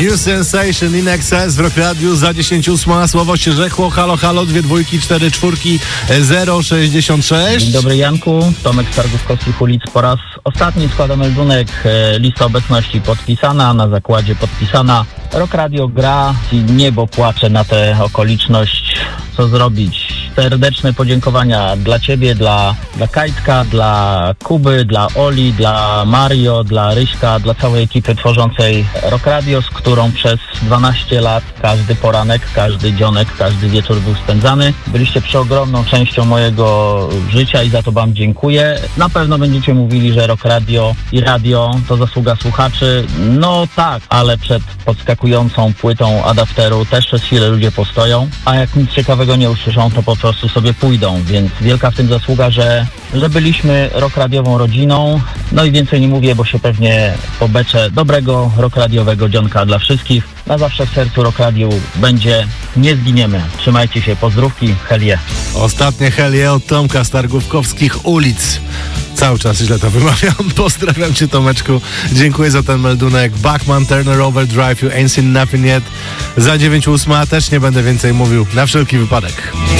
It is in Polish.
New Sensation in Excess w Rock Radiu za 10:08. Słowo się rzekło. Halo, halo, 2 dwójki, 4 czwórki, 066. Dzień dobry, Janku. Tomek z Targówkowskich ulic. Po raz ostatni składa meldunek. Lista obecności podpisana, na zakładzie podpisana. Rock Radio gra i niebo płacze na tę okoliczność. Co zrobić? Serdeczne podziękowania dla Ciebie, dla Kajtka, dla Kuby, dla Oli, dla Mario, dla Ryśka, dla całej ekipy tworzącej Rock Radio, z którą przez 12 lat każdy poranek, każdy dzionek, każdy wieczór był spędzany. Byliście przeogromną częścią mojego życia i za to Wam dziękuję. Na pewno będziecie mówili, że Rock Radio i radio to zasługa słuchaczy. No tak, ale przed podskakującą płytą adapteru też przez chwilę ludzie postoją, a jak nic ciekawego nie usłyszą, to po prostu sobie pójdą, więc wielka w tym zasługa, że byliśmy rock radiową rodziną. No i więcej nie mówię, bo się pewnie pobeczę. Dobrego rock radiowego dzionka dla wszystkich. Na zawsze w sercu Rock Radio będzie. Nie zginiemy. Trzymajcie się, pozdrówki, helie. Ostatnie helie od Tomka z Targówkowskich ulic. Cały czas źle to wymawiam. Pozdrawiam Cię, Tomeczku. Dziękuję za ten meldunek. Bachman, Turner, Overdrive, You Ain't Seen Nothing Yet. Za 9:08 też nie będę więcej mówił. Na wszelki wypadek.